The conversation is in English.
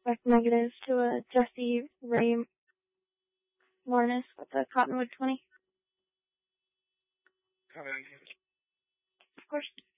check negative to Jesse Ray Lornis with the Cottonwood 20. Copy. Of course.